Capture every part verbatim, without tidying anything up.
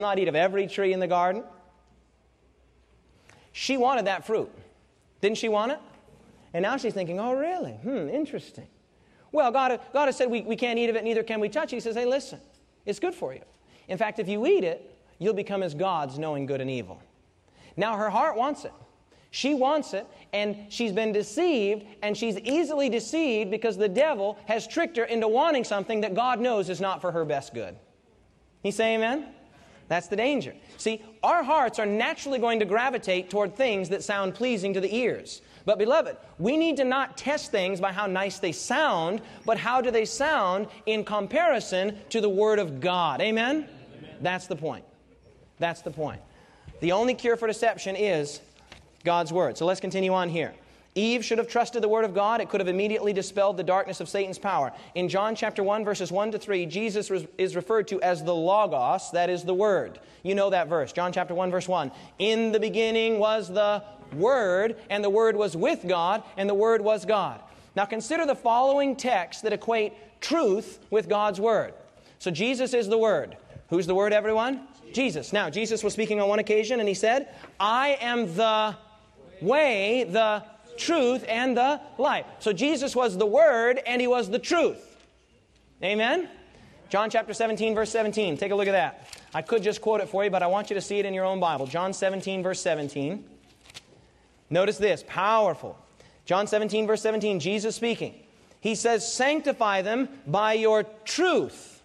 not eat of every tree in the garden. She wanted that fruit. Didn't she want it? And now she's thinking, oh, really? Hmm, interesting. Well, God, God has said we, we can't eat of it, neither can we touch it. He says, hey, listen, it's good for you. In fact, if you eat it, you'll become as gods, knowing good and evil. Now, her heart wants it. She wants it, and she's been deceived, and she's easily deceived because the devil has tricked her into wanting something that God knows is not for her best good. You say amen? That's the danger. See, our hearts are naturally going to gravitate toward things that sound pleasing to the ears. But beloved, we need to not test things by how nice they sound, but how do they sound in comparison to the Word of God. Amen? Amen. That's the point. That's the point. The only cure for deception is God's Word. So let's continue on here. Eve should have trusted the Word of God. It could have immediately dispelled the darkness of Satan's power. In John chapter one, verses one to three, Jesus is referred to as the Logos, that is the Word. You know that verse, John chapter one, verse one. In the beginning was the Word, and the Word was with God, and the Word was God. Now consider the following texts that equate truth with God's Word. So Jesus is the Word. Who's the Word, everyone? Jesus. Now, Jesus was speaking on one occasion, and He said, I am the way, the truth, and the life. So Jesus was the Word, and He was the truth. Amen? John chapter seventeen, verse seventeen. Take a look at that. I could just quote it for you, but I want you to see it in your own Bible. John seventeen, verse seventeen. Notice this, powerful. John seventeen, verse seventeen, Jesus speaking. He says, sanctify them by your truth.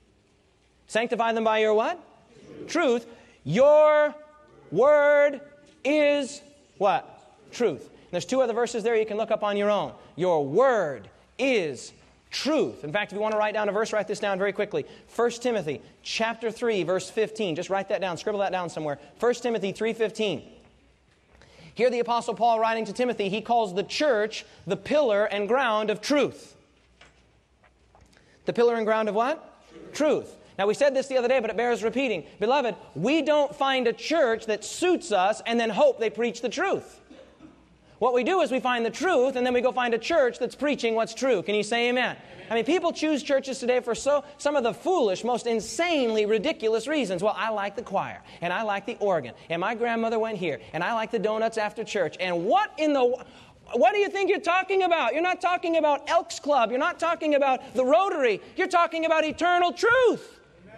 Sanctify them by your what? Truth. Truth. Your word is what? Truth. There's two other verses there you can look up on your own. Your word is truth. In fact, if you want to write down a verse, write this down very quickly. First Timothy chapter three, verse fifteen. Just write that down. Scribble that down somewhere. First Timothy three fifteen. Here the Apostle Paul writing to Timothy, he calls the church the pillar and ground of truth. The pillar and ground of what? Truth. Truth. Now we said this the other day, but it bears repeating. Beloved, we don't find a church that suits us and then hope they preach the truth. What we do is we find the truth, and then we go find a church that's preaching what's true. Can you say amen? Amen. I mean, people choose churches today for so some of the foolish, most insanely ridiculous reasons. Well, I like the choir, and I like the organ, and my grandmother went here, and I like the donuts after church. And what in the... What do you think you're talking about? You're not talking about Elks Club. You're not talking about the Rotary. You're talking about eternal truth.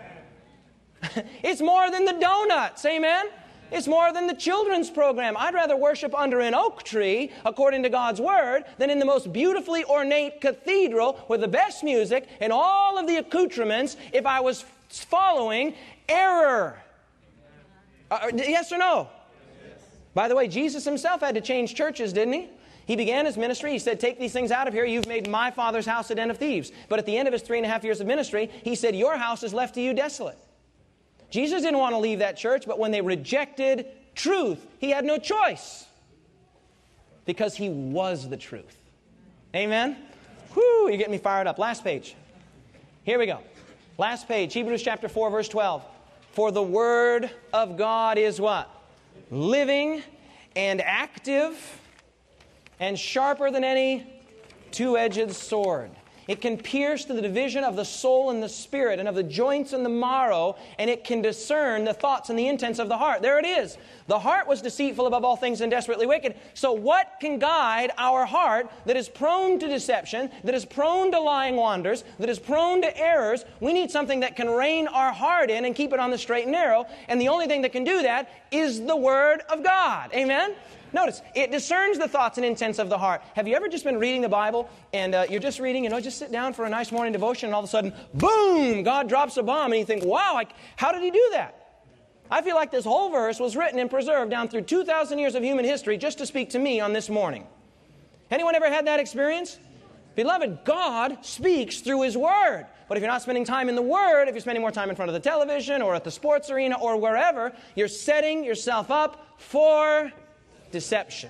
It's more than the donuts. Amen? It's more than the children's program. I'd rather worship under an oak tree, according to God's Word, than in the most beautifully ornate cathedral with the best music and all of the accoutrements if I was following error. Uh, yes or no? Yes. By the way, Jesus Himself had to change churches, didn't He? He began His ministry. He said, take these things out of here. You've made my Father's house a den of thieves. But at the end of His three and a half years of ministry, He said, your house is left to you desolate. Jesus didn't want to leave that church, but when they rejected truth, He had no choice because He was the truth. Amen? Whew, you're getting me fired up. Last page. Here we go. Last page, Hebrews chapter four, verse twelve. For the Word of God is what? Living and active and sharper than any two-edged sword. It can pierce to the division of the soul and the spirit and of the joints and the marrow, and it can discern the thoughts and the intents of the heart. There it is. The heart was deceitful above all things and desperately wicked. So what can guide our heart that is prone to deception, that is prone to lying wanders, that is prone to errors? We need something that can rein our heart in and keep it on the straight and narrow, and the only thing that can do that is the Word of God. Amen? Notice, it discerns the thoughts and intents of the heart. Have you ever just been reading the Bible and uh, you're just reading, you know, just sit down for a nice morning devotion and all of a sudden, boom, God drops a bomb and you think, wow, I, how did He do that? I feel like this whole verse was written and preserved down through two thousand years of human history just to speak to me on this morning. Anyone ever had that experience? Beloved, God speaks through His Word. But if you're not spending time in the Word, if you're spending more time in front of the television or at the sports arena or wherever, you're setting yourself up for deception.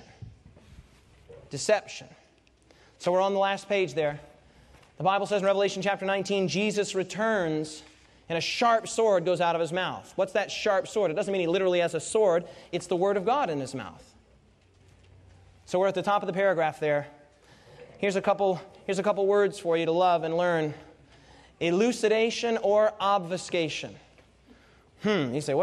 Deception. So we're on the last page there. The Bible says in Revelation chapter nineteen, Jesus returns and a sharp sword goes out of His mouth. What's that sharp sword? It doesn't mean He literally has a sword. It's the Word of God in His mouth. So we're at the top of the paragraph there. Here's a couple, here's a couple words for you to love and learn. Elucidation or obfuscation. Hmm. You say,